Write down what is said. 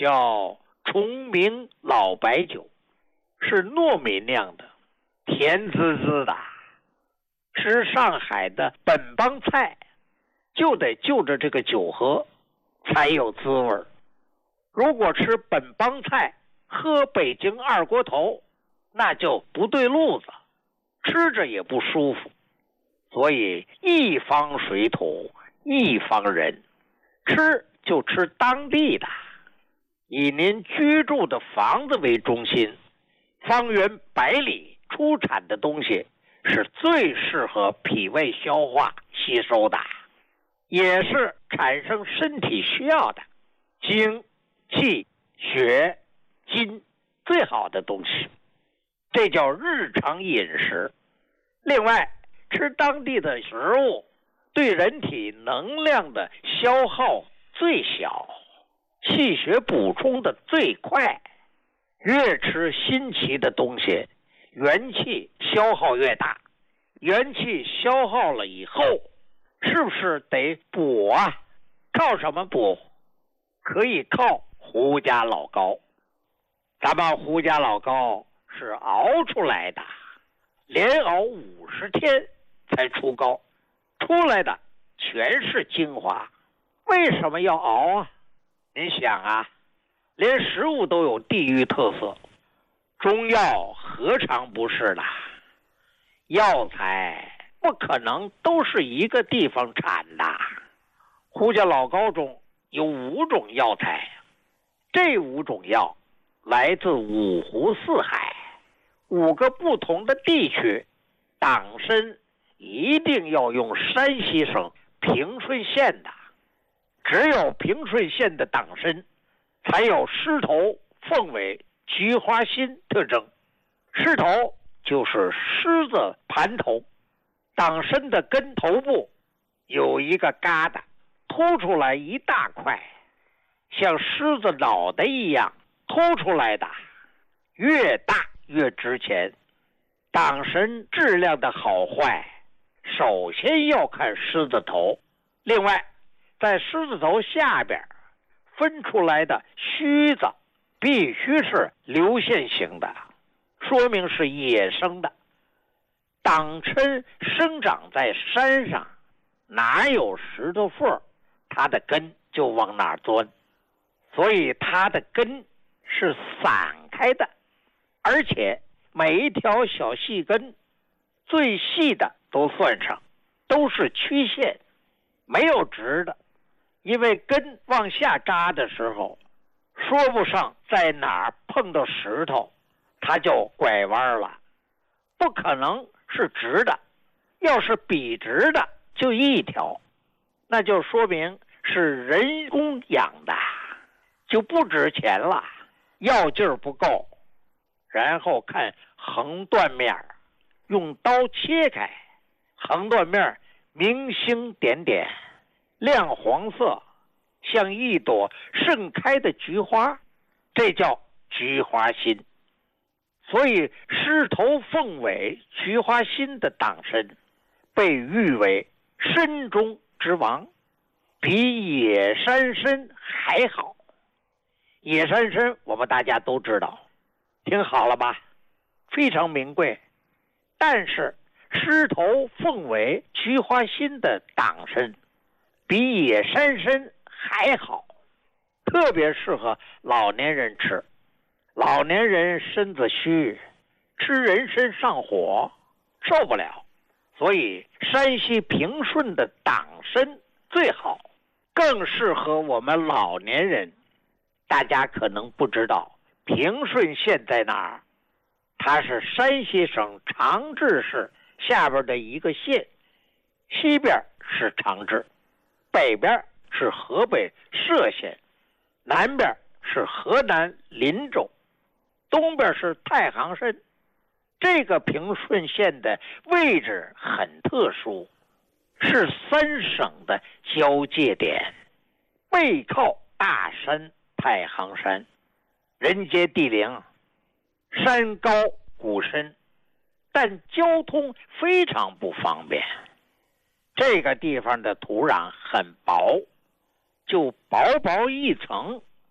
叫崇明老白酒，是糯米酿的，甜滋滋的。吃上海的本帮菜，就得就着这个酒喝，才有滋味。如果吃本帮菜，喝北京二锅头，那就不对路子，吃着也不舒服。所以一方水土一方人，吃就吃当地的，以您居住的房子为中心，方圆100里出产的东西是最适合脾胃消化吸收的，也是产生身体需要的精气血金最好的东西，这叫日常饮食。另外，吃当地的食物对人体能量的消耗最小，气血补充的最快。越吃新奇的东西，元气消耗越大。元气消耗了以后，是不是得补啊？靠什么补？可以靠胡家老膏。咱们胡家老膏是熬出来的，连熬50天才出膏，出来的全是精华。为什么要熬啊？您想啊，连食物都有地域特色，中药何尝不是呢？药材不可能都是一个地方产的。胡家老膏中有5种药材，这5种药来自5湖4海，5个不同的地区。党参一定要用山西省平顺县的，只有平顺县的党参才有狮头、凤尾、菊花心特征。狮头就是狮子盘头，党参的根头部有一个疙瘩凸出来一大块，像狮子脑袋一样凸出来的，越大越值钱。党参质量的好坏，首先要看狮子头。另外，在狮子头下边分出来的须子必须是流线型的，说明是野生的。党参生长在山上，哪有石头缝，它的根就往哪钻，所以它的根是散开的，而且每一条小细根，最细的都算上，都是曲线，没有直的。因为根往下扎的时候，说不上在哪儿碰到石头，它就拐弯了，不可能是直的。要是笔直的，就一条，那就说明是人工养的，就不值钱了，药劲儿不够。然后看横断面，用刀切开，横断面明星点点，亮黄色，像一朵盛开的菊花，这叫菊花心。所以狮头凤尾菊花心的党参被誉为参中之王，比野山参还好。野山参我们大家都知道，听好了吧，非常名贵。但是狮头凤尾菊花心的党参比野山参还好，特别适合老年人吃。老年人身子虚，吃人参上火，受不了，所以山西平顺的党参最好，更适合我们老年人。大家可能不知道平顺县在哪儿，它是山西省长治市下边的一个县，西边是长治，北边是河北涉县，南边是河南林州，东边是太行山。这个平顺县的位置很特殊，是3省的交界点，背靠大山太行山，人杰地灵，山高谷深，但交通非常不方便。这个地方的土壤很薄，就薄薄一层，